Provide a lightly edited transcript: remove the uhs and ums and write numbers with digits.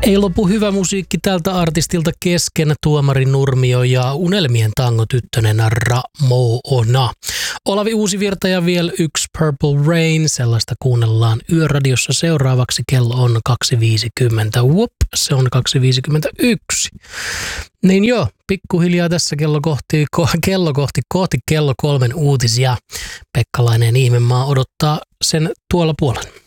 Ei lopu hyvä musiikki tältä artistilta kesken. Tuomari Nurmio ja Unelmien tangotyttönen Ramona. Olavi Uusivirta ja vielä yksi Purple Rain. Sellaista kuunnellaan Yöradiossa seuraavaksi. Kello on 2.50. Se on 2.51. Niin joo, pikkuhiljaa tässä kohti kello 3 uutisia. Pekkalainen ihmemaa odottaa sen tuolla puolella.